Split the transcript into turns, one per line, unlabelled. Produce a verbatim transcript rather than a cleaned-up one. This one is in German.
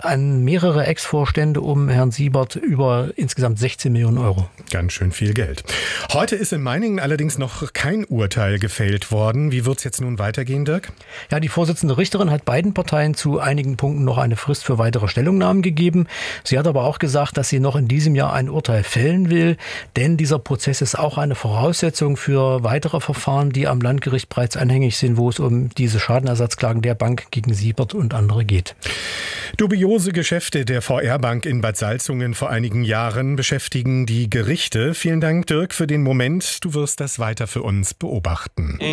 an mehrere Ex-Vorstände um Herrn Siebert über insgesamt sechzehn Millionen Euro.
Ganz schön viel Geld. Heute ist in Meiningen allerdings noch kein Urteil gefällt worden. Wie wird es jetzt nun weitergehen, Dirk?
Ja, die Vorsitzende Richterin hat beiden Parteien zu einigen Punkten noch eine Frist für weitere Stellungnahmen gegeben. Sie hat aber auch gesagt, dass sie noch in diesem Jahr ein Urteil fällen will, denn dieser Prozess ist auch eine Voraussetzung für weitere Verfahren, die am Landgericht bereits anhängig sind, wo es um diese Schadenersatzklagen der Bank gegen Siebert und andere geht.
Dubiose Geschäfte der V R-Bank in Bad Salzungen vor einigen Jahren beschäftigen die Gerichte. Vielen Dank, Dirk, für den Moment. Du wirst das weiter für uns beobachten.